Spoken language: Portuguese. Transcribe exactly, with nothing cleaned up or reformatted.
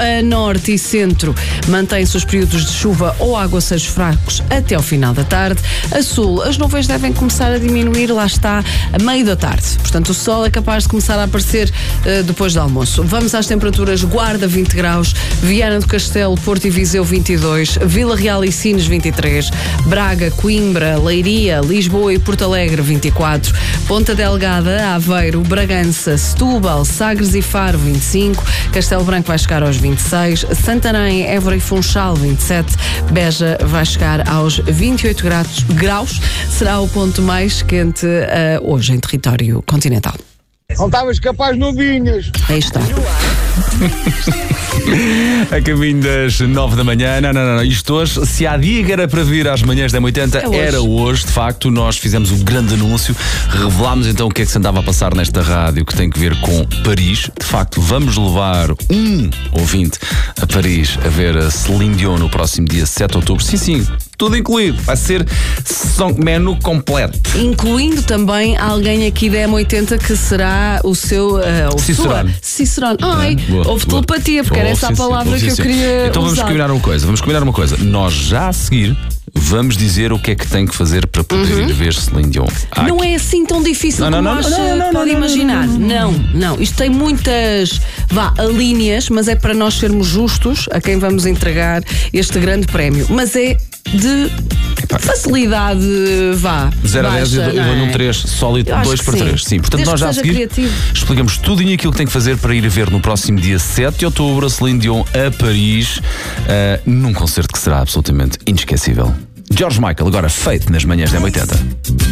a norte e centro mantém-se os períodos de chuva ou aguaceiros fracos até ao final da tarde. A sul, as nuvens devem começar a diminuir, lá está, a meio da tarde. Portanto, o sol é capaz de começar a aparecer uh, depois do almoço. Vamos às temperaturas: Guarda vinte graus, Viana do Castelo, Porto e Viseu vinte e dois, Vila Real e Sines vinte e três, Braga, Coimbra, Leiria, Lisboa e Porto Alegre vinte e quatro, Ponta Delgada, Aveiro, Bragança, Setúbal, Sagres e Faro vinte e cinco, Castelo Branco vai chegar aos vinte e seis, Santarém, Évora e Funchal vinte e sete, Beja vai chegar aos vinte e oito graus, será o ponto mais quente uh, hoje em território continental. Não estavas capaz, não vinhas. Aí está. A caminho das nove da manhã. Não, não, não, isto hoje, se há dia que era para vir às manhãs da M oitenta, é hoje. Era hoje, de facto. Nós fizemos um grande anúncio, revelámos então o que é que se andava a passar nesta rádio, que tem que ver com Paris. De facto, vamos levar um ouvinte a Paris a ver a Celine Dion no próximo dia sete de outubro. Sim, sim, tudo incluído. Vai ser menu completo. Incluindo também alguém aqui da M oitenta que será o seu uh, o Cicerone. Sua, Cicerone. Ai, é, boa, houve boa. telepatia, porque Oh, era essa sim, a palavra sim, que sim, eu queria Então vamos usar. combinar uma coisa, vamos combinar uma coisa. Nós já a seguir vamos dizer o que é que tem que fazer para poder Uhum. ir ver Celine Dion. Há Não aqui- é assim tão difícil Não, como não, não, acha, não, não, não, pode não, imaginar. Não, não. Isto tem muitas, vá, linhas, mas é para nós sermos justos a quem vamos entregar este grande prémio. Mas é de facilidade, vá. De zero a dez, eu baixa, dou- eu não dou é? um três sólido, Eu acho dois que para sim. três. Sim, portanto Desde nós já a que seja seguir criativo. explicamos tudo aquilo que tem que fazer para ir ver no próximo dia sete de outubro a Celine Dion a Paris, uh, num concerto que será absolutamente inesquecível. George Michael, agora feito nas manhãs da M oitenta.